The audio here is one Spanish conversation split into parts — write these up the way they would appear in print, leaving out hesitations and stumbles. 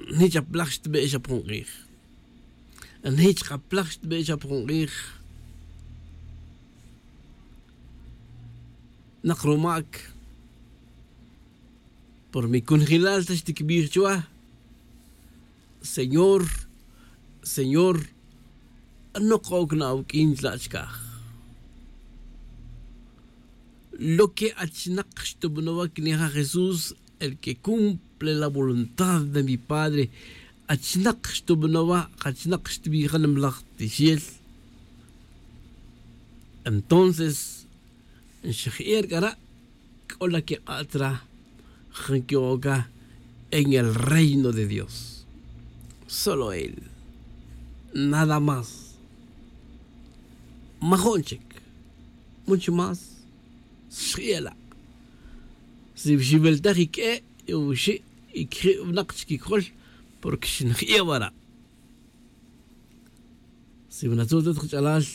niet op plakst bij je pronk. En niet op plakst bij je pronk. Nakromak. Por mi congilal tas tikbir chua. Señor, no kognau kinslachkach. Lo que achnakstubnova kneja Jesús, el que cumple la voluntad de mi Padre, achnakstubnova, achnakstbihanam lachtishiel. Entonces, en Shakir Gara, kola que atra, Jankioga, en el reino de Dios. Solo Él. Nada más. Majonchik. Mucho más. Shiela. Si Shiveltari que Ushi y Nakchki Kol, porque Shinhievara. Si Venatuto Chalal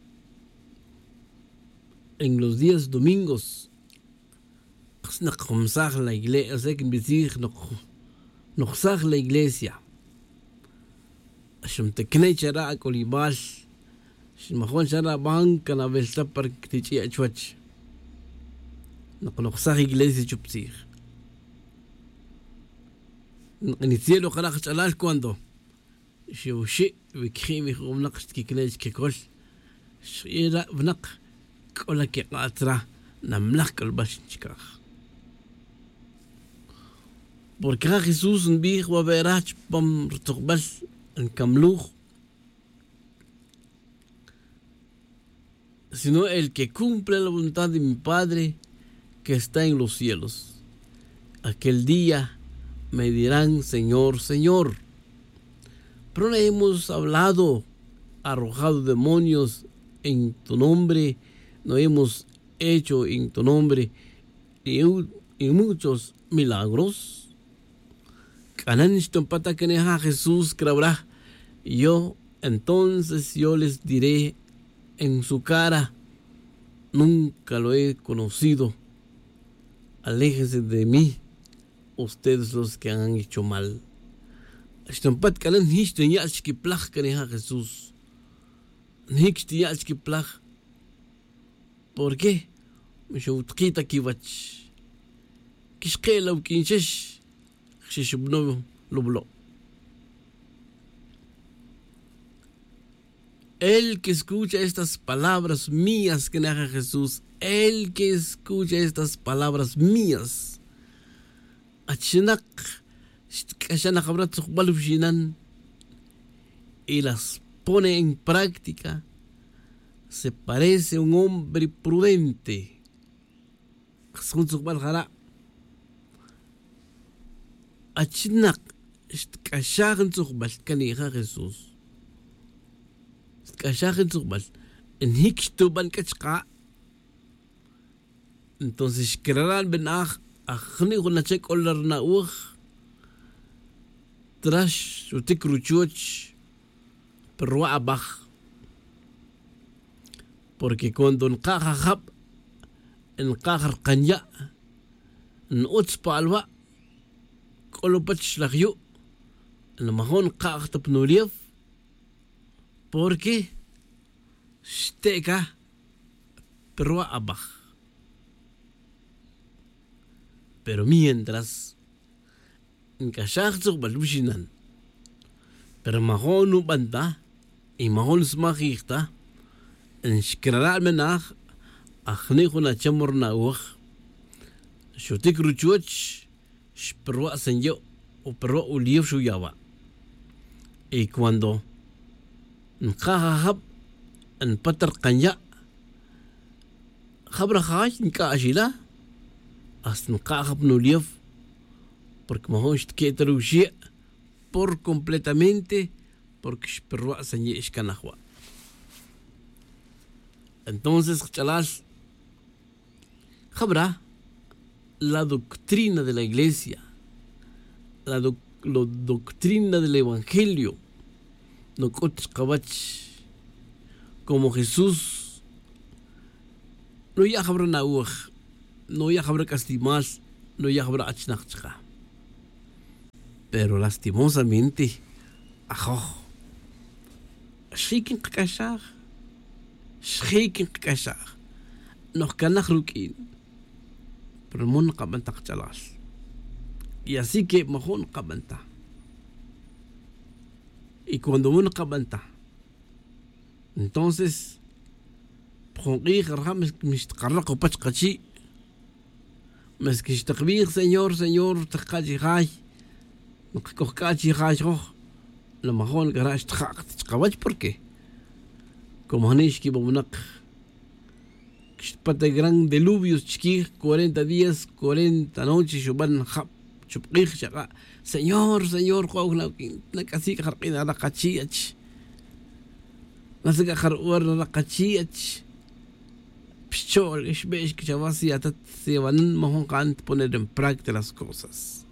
en los días domingos, Nakomsag la iglesia, o sea que decir, no sag la iglesia. Ashum te knechara colibal, shimahon shara banca na velta par ktichi achwach. No sag iglesia chupsir. En el cielo kharach chalal cuando shushi vikhi khumnaqst ki knech ki kol. Shira vnaq kola ki qatra namlak albash chikach. Porque Jesús en big wa berach pam rtqbal en kamluj, sino el que cumple la voluntad de mi Padre que está en los cielos. Aquel día me dirán, Señor, Señor. Pero no hemos hablado, arrojado demonios en tu nombre, no hemos hecho en tu nombre y muchos milagros. Pata que neja Jesús creerá. Entonces yo les diré en su cara, nunca lo he conocido. Aléjense de mí, ustedes los que han hecho mal. Estampat kalan hiç dünya ki plach que neja Jesús. Hiç dünya ki plach. ¿Por qué? Me shutquita kivach. Kishkela ukinchesh. El que escucha estas palabras mías que narra Jesús, el que escucha estas palabras mías, y las pone en práctica, se parece a un hombre prudente. Achinak kashagen zugbal kaniha Jesús. Kashagen zugbal en hikstuban kachka. Entonces creerán benach akhni gunachek olar na trash utikruchuch perwa abach. Porque cuando enqajab enqajar qanya en utspalwa Colopach la rio, el mahon cart pnuliev, porque steka perua abach. Pero mientras en kashachzuk balushinan, pero mahon ubanda y mahon smagirta, en shkrara menach, achnihuna chamorna uch, shotik ruchuch. Perwa senyo o perwa ulief shuyaba. Y cuando nkahab en patar kanya khabra khash nkashila hasta nkahab nulief porque mahonsh ketrushi por completamente porque perwa senye ishkanahwa. Entonces chalas khabra la doctrina de la iglesia, la doctrina del evangelio, no como Jesús no ya habrá nauj, no ya habrá castimas, no ya habrá achnachka. Pero lastimosamente, ajo, shikin kakashag, nos canaj rukin, pero mon kabanta chalas. Y así que mojón kabanta. Y cuando uno kabanta, entonces, Señor, Señor, lo mejor garage ¿por qué? Como Hanish que Bobunak pata gran diluvios chiqui 40 días, 40 noches, Shuban Hap, Chupich, Señor, Señor, la casica jarquina la cachiach. Nasaka harwar la cachiach. Pichol, ishbesh que chavasi atat se van mohon can't poner en práctica las cosas.